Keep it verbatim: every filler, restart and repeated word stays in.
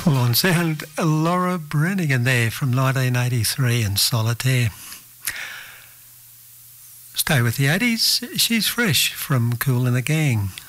Full on sound. Laura Branigan there from nineteen eighty-three and Solitaire. Stay with the eighties. She's Fresh from Kool and the Gang.